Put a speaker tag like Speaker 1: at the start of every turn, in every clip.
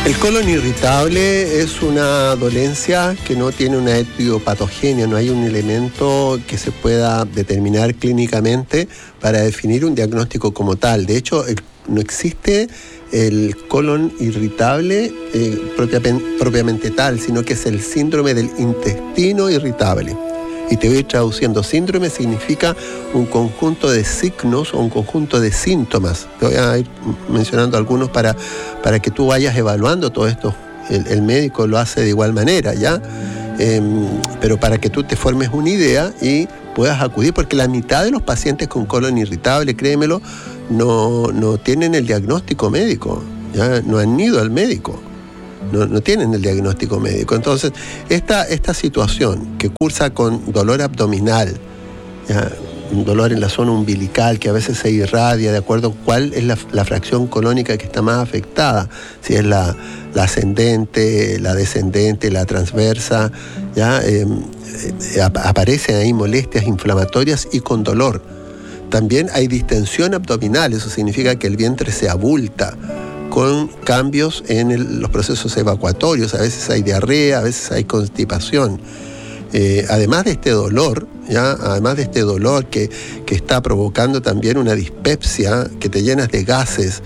Speaker 1: El colon irritable es una dolencia que no tiene una etiopatogenia, no hay un elemento que se pueda determinar clínicamente para definir un diagnóstico como tal. De hecho, no existe el colon irritable propiamente tal, sino que es el síndrome del intestino irritable. Y te voy a ir traduciendo. Síndrome significa un conjunto de signos o un conjunto de síntomas. Te voy a ir mencionando algunos para que tú vayas evaluando todo esto. El médico lo hace de igual manera, ¿ya? Pero para que tú te formes una idea y puedas acudir, porque la mitad de los pacientes con colon irritable, créemelo, no tienen el diagnóstico médico, ¿ya? No han ido al médico. No tienen el diagnóstico médico. Entonces, esta situación que cursa con dolor abdominal, ¿ya? Un dolor en la zona umbilical que a veces se irradia de acuerdo a cuál es la fracción colónica que está más afectada, si es la ascendente, la descendente, la transversa, ¿ya? Aparecen ahí molestias inflamatorias y con dolor. También hay distensión abdominal, eso significa que el vientre se abulta, con cambios en los procesos evacuatorios. A veces hay diarrea, a veces hay constipación. Además de este dolor, ¿ya? Además de este dolor que está provocando también una dispepsia, que te llenas de gases,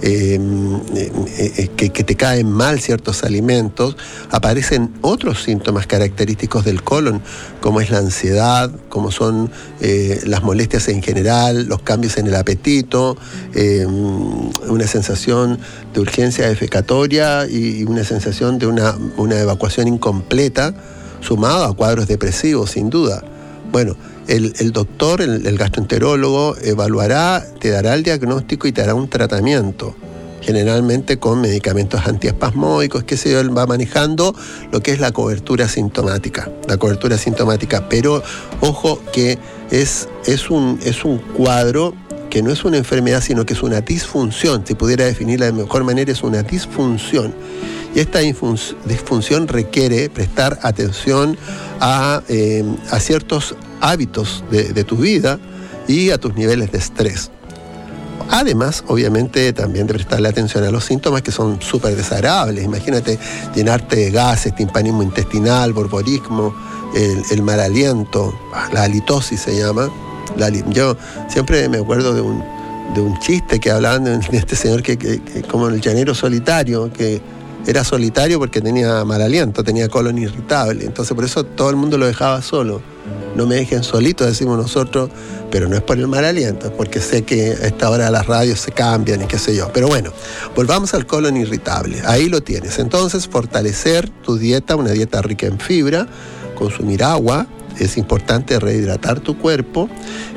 Speaker 1: que te caen mal ciertos alimentos, aparecen otros síntomas característicos del colon, como es la ansiedad, como son las molestias en general, los cambios en el apetito, una sensación de urgencia defecatoria y una sensación de una evacuación incompleta, sumado a cuadros depresivos, sin duda. Bueno, el doctor, el gastroenterólogo, evaluará, te dará el diagnóstico y te dará un tratamiento, generalmente con medicamentos antiespasmódicos, qué sé yo. Él va manejando lo que es la cobertura sintomática. Pero ojo que es un cuadro que no es una enfermedad, sino que es una disfunción. Si pudiera definirla de mejor manera, es una disfunción. Y esta disfunción requiere prestar atención a ciertos hábitos de tu vida y a tus niveles de estrés. Además, obviamente, también de prestarle atención a los síntomas que son súper desagradables. Imagínate llenarte de gases, timpanismo intestinal, borborismo, el mal aliento, la halitosis se llama. Yo siempre me acuerdo de un chiste que hablaban de este señor que como el llanero solitario, que era solitario porque tenía mal aliento, tenía colon irritable. Entonces por eso todo el mundo lo dejaba solo. No me dejen solito, decimos nosotros, pero no es por el mal aliento, es porque sé que a esta hora las radios se cambian y qué sé yo. Pero bueno, volvamos al colon irritable. Ahí lo tienes. Entonces, fortalecer tu dieta, una dieta rica en fibra, consumir agua. Es importante rehidratar tu cuerpo.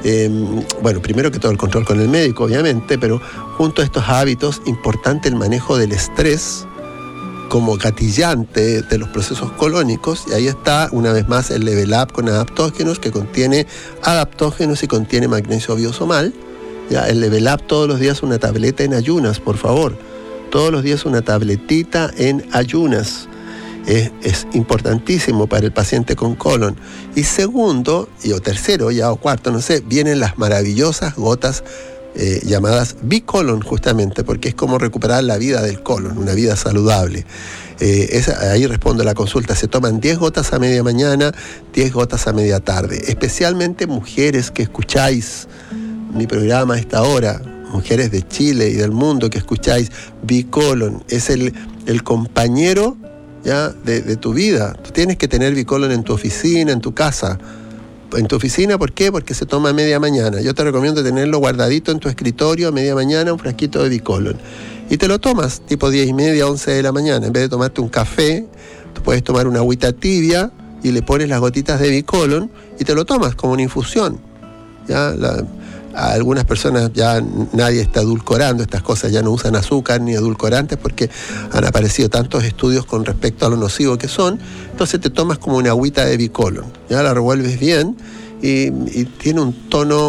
Speaker 1: Bueno, primero que todo el control con el médico, obviamente, pero junto a estos hábitos, importante el manejo del estrés como gatillante de los procesos colónicos. Y ahí está, una vez más, el Level Up con adaptógenos, que contiene adaptógenos y contiene magnesio biosomal. ¿Ya? El Level Up todos los días una tableta en ayunas, por favor. Todos los días una tabletita en ayunas. Es importantísimo para el paciente con colon. Y segundo, o tercero ya, o cuarto, no sé, vienen las maravillosas gotas llamadas Bicolon, justamente, porque es como recuperar la vida del colon, una vida saludable. Ahí respondo a la consulta. Se toman 10 gotas a media mañana, 10 gotas a media tarde. Especialmente mujeres que escucháis mi programa a esta hora, mujeres de Chile y del mundo que escucháis, Bicolon es el compañero, ¿ya? de tu vida. Tú tienes que tener Bicolon en tu oficina, en tu casa. En tu oficina, ¿por qué? Porque se toma a media mañana. Yo te recomiendo tenerlo guardadito en tu escritorio a media mañana, un frasquito de Bicolon. Y te lo tomas tipo 10:30, 11 de la mañana. En vez de tomarte un café, tú puedes tomar una agüita tibia y le pones las gotitas de Bicolon y te lo tomas como una infusión. ¿Ya? A algunas personas ya nadie está edulcorando estas cosas, ya no usan azúcar ni edulcorantes porque han aparecido tantos estudios con respecto a lo nocivo que son. Entonces te tomas como una agüita de Bicolon, ya la revuelves bien y tiene un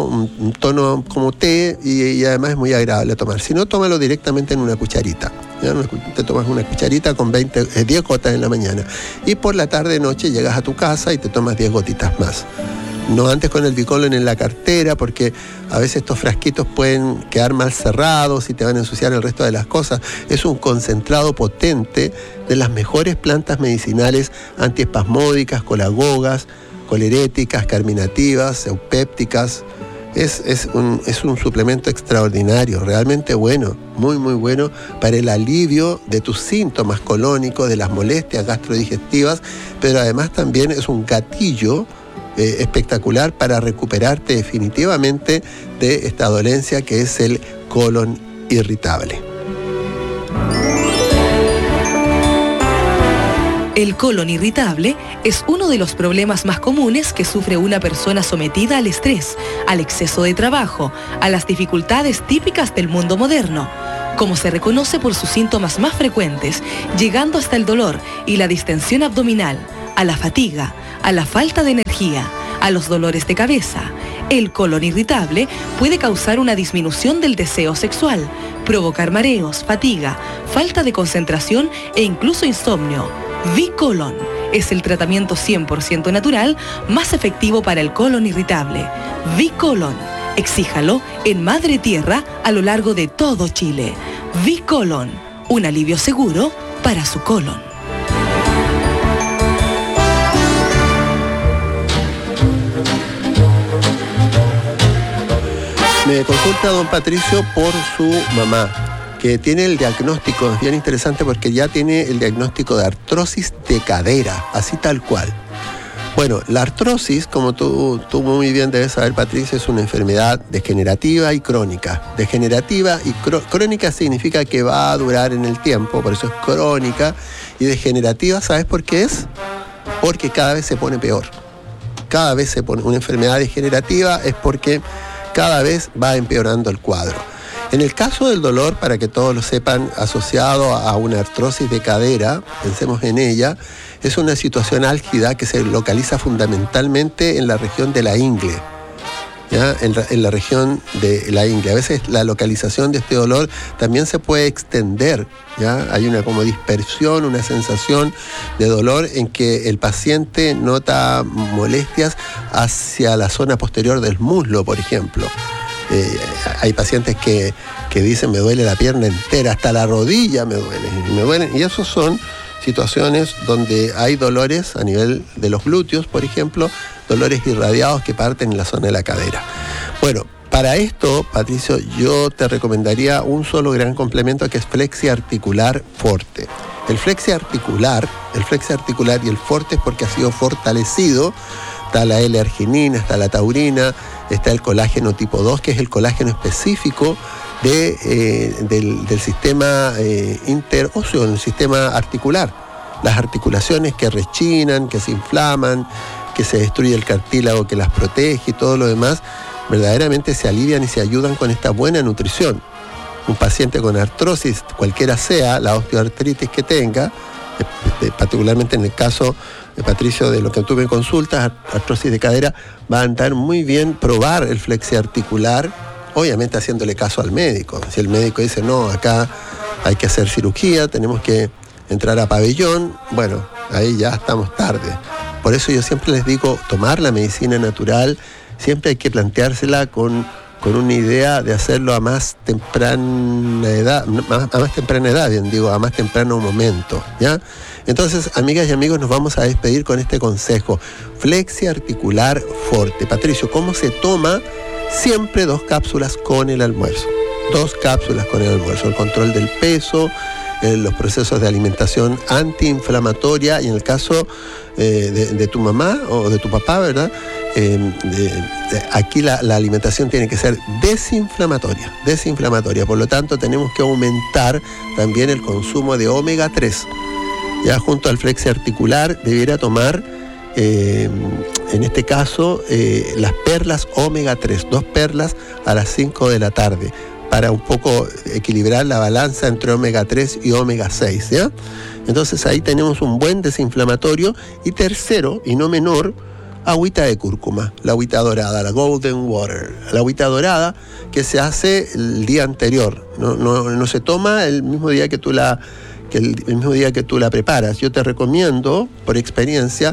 Speaker 1: tono como té y además es muy agradable a tomar. Si no, tómalo directamente en una cucharita. ¿Ya? Te tomas una cucharita con 10 gotas en la mañana y por la tarde noche llegas a tu casa y te tomas 10 gotitas más. No antes con el Bicolon en la cartera, porque a veces estos frasquitos pueden quedar mal cerrados y te van a ensuciar el resto de las cosas. Es un concentrado potente de las mejores plantas medicinales antiespasmódicas, colagogas, coleréticas, carminativas, eupépticas. Es un suplemento extraordinario, realmente bueno, muy muy bueno para el alivio de tus síntomas colónicos, de las molestias gastrodigestivas, pero además también es un gatillo espectacular para recuperarte definitivamente de esta dolencia que es el colon irritable.
Speaker 2: El colon irritable es uno de los problemas más comunes que sufre una persona sometida al estrés, al exceso de trabajo, a las dificultades típicas del mundo moderno, como se reconoce por sus síntomas más frecuentes, llegando hasta el dolor y la distensión abdominal, a la fatiga, a la falta de energía, a los dolores de cabeza. El colon irritable puede causar una disminución del deseo sexual, provocar mareos, fatiga, falta de concentración e incluso insomnio. Bicolon es el tratamiento 100% natural más efectivo para el colon irritable. Bicolon, exíjalo en Madre Tierra a lo largo de todo Chile. Bicolon, un alivio seguro para su colon.
Speaker 1: Me consulta don Patricio por su mamá, que tiene el diagnóstico, es bien interesante porque ya tiene el diagnóstico de artrosis de cadera, así tal cual. Bueno, la artrosis, como tú muy bien debes saber, Patricio, es una enfermedad degenerativa y crónica. Degenerativa y crónica significa que va a durar en el tiempo, por eso es crónica. Y degenerativa, ¿sabes por qué es? Porque cada vez se pone peor. Cada vez se pone una enfermedad degenerativa es porque cada vez va empeorando el cuadro. En el caso del dolor, para que todos lo sepan, asociado a una artrosis de cadera, pensemos en ella, es una situación álgida que se localiza fundamentalmente en la región de la ingle, ¿ya? En la región de la ingle. A veces la localización de este dolor también se puede extender, ¿ya? Hay una como dispersión, una sensación de dolor en que el paciente nota molestias hacia la zona posterior del muslo, por ejemplo. Hay pacientes que dicen me duele la pierna entera, hasta la rodilla me duele, y esos son situaciones donde hay dolores a nivel de los glúteos, por ejemplo, dolores irradiados que parten en la zona de la cadera. Bueno, para esto, Patricio, yo te recomendaría un solo gran complemento que es Flexi Articular Forte. El Flexi Articular y el Forte es porque ha sido fortalecido. Está la L-arginina, está la taurina, está el colágeno tipo 2, que es el colágeno específico del sistema interóseo, del sistema articular. Las articulaciones que rechinan, que se inflaman, que se destruye el cartílago que las protege y todo lo demás, verdaderamente se alivian y se ayudan con esta buena nutrición. Un paciente con artrosis, cualquiera sea la osteoartritis que tenga, particularmente en el caso, Patricio, de lo que tú me consultas, artrosis de cadera, va a andar muy bien probar el flexiarticular, obviamente haciéndole caso al médico. Si el médico dice, no, acá hay que hacer cirugía, tenemos que entrar a pabellón, bueno, ahí ya estamos tarde. Por eso yo siempre les digo, tomar la medicina natural, siempre hay que planteársela con una idea de hacerlo a más temprana edad, a más temprano momento, ¿ya? Entonces, amigas y amigos, nos vamos a despedir con este consejo. Flexi Articular Forte. Patricio, ¿cómo se toma? Siempre 2 cápsulas con el almuerzo. 2 cápsulas con el almuerzo. El control del peso, los procesos de alimentación antiinflamatoria, y en el caso de tu mamá o de tu papá, ¿verdad? Aquí la alimentación tiene que ser desinflamatoria. Por lo tanto, tenemos que aumentar también el consumo de omega 3. Ya junto al Flexi Articular debiera tomar, en este caso, las perlas omega 3, 2 perlas a las 5 de la tarde, para un poco equilibrar la balanza entre omega 3 y omega 6, ¿ya? Entonces ahí tenemos un buen desinflamatorio. Y tercero, y no menor, agüita de cúrcuma, la agüita dorada, la golden water, la agüita dorada que se hace el día anterior, no se toma el mismo día que el mismo día que tú la preparas. Yo te recomiendo, por experiencia,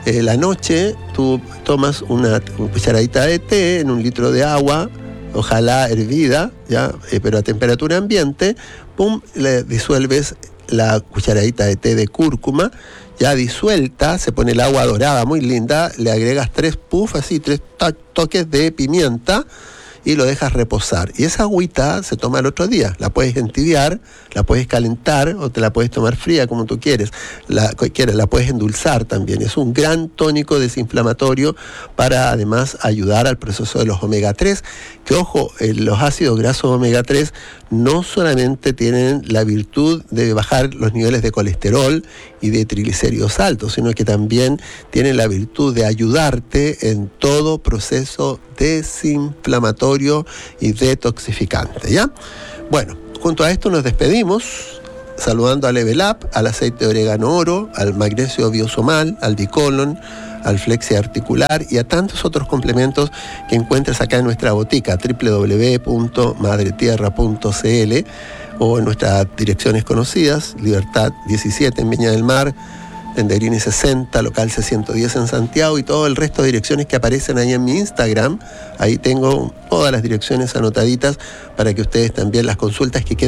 Speaker 1: la noche tú tomas una cucharadita de té en 1 litro de agua, ojalá hervida, ¿ya? Pero a temperatura ambiente, pum, le disuelves la cucharadita de té de cúrcuma, ya disuelta, se pone el agua dorada, muy linda, le agregas 3 puffs, así, 3 toques de pimienta, y lo dejas reposar. Y esa agüita se toma el otro día. La puedes entibiar, la puedes calentar o te la puedes tomar fría como tú quieres. La puedes endulzar también. Es un gran tónico desinflamatorio para además ayudar al proceso de los omega 3. Que ojo, los ácidos grasos omega 3 no solamente tienen la virtud de bajar los niveles de colesterol y de triglicéridos altos, sino que también tienen la virtud de ayudarte en todo proceso desinflamatorio y detoxificante, ¿ya? Bueno, junto a esto nos despedimos saludando a Level Up, al aceite de orégano oro, al magnesio biosomal, al bicolon, al flexi articular y a tantos otros complementos que encuentras acá en nuestra botica www.madretierra.cl o en nuestras direcciones conocidas, Libertad 17 en Viña del Mar, Tenderini 60, local C110 en Santiago y todo el resto de direcciones que aparecen ahí en mi Instagram. Ahí tengo todas las direcciones anotaditas para que ustedes también las consultas que queden